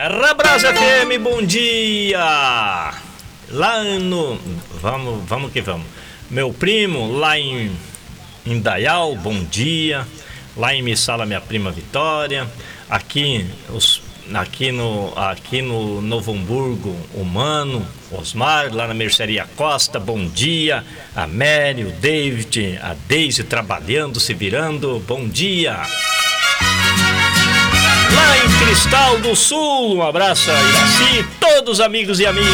Rabrasa FM, bom dia! Lá no... Vamos que vamos. Meu primo, lá em Indaial, bom dia. Lá em Missala, minha prima Vitória. Aqui no Novo Hamburgo, o Mano, Osmar, lá na Mercearia Costa, bom dia. A Mary, o David, a Deise trabalhando, se virando, bom dia. Lá em Cristal do Sul, um abraço a Iraci, todos amigos e amigas.